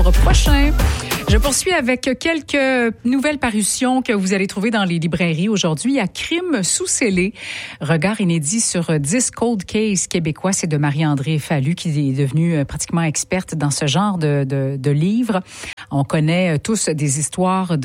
octobre prochain. Je poursuis avec quelques nouvelles parutions que vous allez trouver dans les librairies aujourd'hui. Il y a Crime sous scellé, regard inédit sur 10 cold cases québécois. C'est de Marie-André Fallu qui est devenue pratiquement experte dans ce genre de livres. On connaît tous des histoires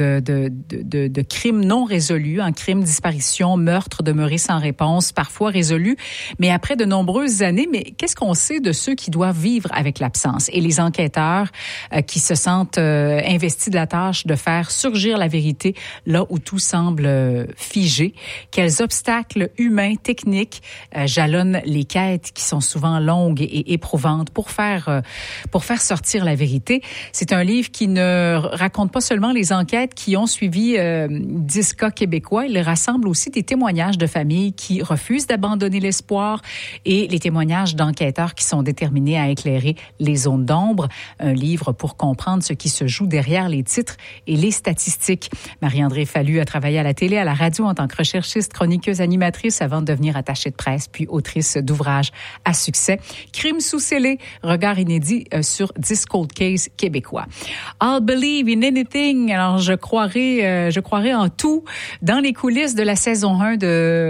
de crimes non résolus, crimes, disparitions, meurtres demeurés sans réponse, parfois résolus, mais après de nombreuses années. Mais qu'est-ce qu'on sait de ceux qui doivent vivre avec l'absence et les enquêteurs qui se sentent investis de la tâche de faire surgir la vérité là où tout semble figé? Quels obstacles humains, techniques jalonnent les quêtes qui sont souvent longues et éprouvantes pour faire sortir la vérité? C'est un livre qui ne raconte pas seulement les enquêtes qui ont suivi 10 cas québécois, il rassemble aussi des témoignages de familles qui refusent d'abandonner l'espoir et les témoignages d'enquêteurs qui sont déterminés à éclairer les zones d'ombre. Un livre pour comprendre ce qui se joue derrière les titres et les statistiques. Marie-André Fallu a travaillé à la télé, à la radio en tant que recherchiste, chroniqueuse, animatrice avant de devenir attachée de presse, puis autrice d'ouvrages à succès. Crime sous scellé, regard inédit sur 10 cold cases québécois. I'll believe in anything. Alors, je croirais en tout dans les coulisses de la saison 1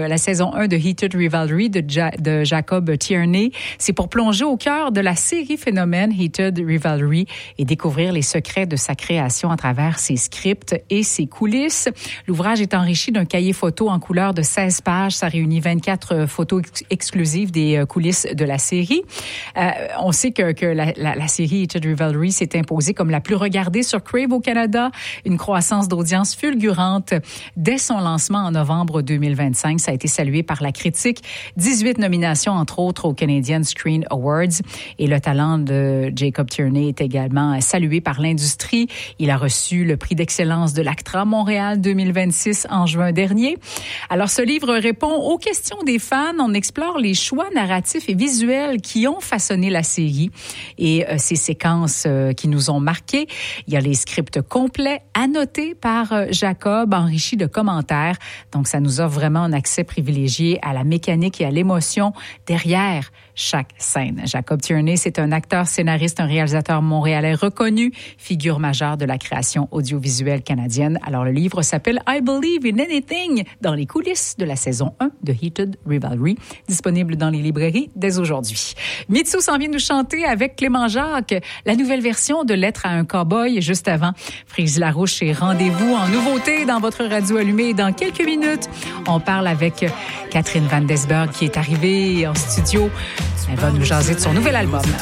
de Heated Rivalry de Jacob Tierney. C'est pour plonger au cœur de la série phénomène Heated Rivalry et découvrir les secrets de sa création à travers ses scripts et ses coulisses. L'ouvrage est enrichi d'un cahier photo en couleur de 16 pages. Ça réunit 24 photos exclusives des coulisses de la série. On sait que la série Heated Rivalry s'est imposée comme la plus regardée sur Crave au Canada, une croissance d'audience fulgurante dès son lancement en novembre 2025. Ça a été salué par la critique. 18 nominations, entre autres, aux Canadian Screen Awards. Et le talent de Jacob Tierney est également salué par l'industrie. Il a reçu le prix d'excellence de l'ACTRA Montréal 2026 en juin dernier. Alors, ce livre répond aux questions des fans. On explore les choix narratifs et visuels qui ont façonné la série et ces séquences qui nous ont marqués. Il y a les scripts complets annotés par Jacob, enrichis de commentaires. Donc, ça nous offre vraiment un accès privilégié à la mécanique et à l'émotion derrière chaque scène. Jacob Tierney, c'est un acteur, scénariste, un réalisateur montréalais reconnu, figure majeure de la création audiovisuelle canadienne. Alors, le livre s'appelle I Believe in Anything, dans les coulisses de la saison 1 de Heated Rivalry, disponible dans les librairies dès aujourd'hui. Mitsou s'en vient nous chanter avec Clément Jacques, la nouvelle version de Lettre à un cowboy, juste avant Frise Larouche et Rendez-vous en nouveauté dans votre radio allumée. Dans quelques minutes, on parle avec Catherine Van Desberg qui est arrivée en studio. Elle va nous jaser de son nouvel album.